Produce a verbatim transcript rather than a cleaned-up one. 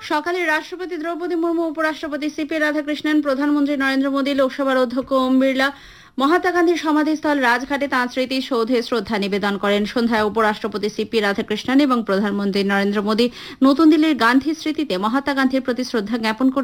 সকালে রাষ্ট্রপতি দ্রৌপদী মুর্মু, উপরাষ্ট্রপতি সিপি রাধাকৃষ্ণন, প্রধানমন্ত্রী নরেন্দ্র মোদী, লোকসভার অধ্যক্ষ ওম বিড়লা মহাত্মা গান্ধীর সমাধিস্থল রাজঘাটে তাঁর স্মৃতিসৌধে শ্রদ্ধা নিবেদন করেন। সন্ধ্যায় উপরাষ্ট্রপতি সিপি রাধাকৃষ্ণন এবং প্রধানমন্ত্রী নরেন্দ্র মোদী নতুন দিল্লির গান্ধী স্মৃতিতে মহাত্মা গান্ধীর প্রতি শ্রদ্ধা জ্ঞাপন করে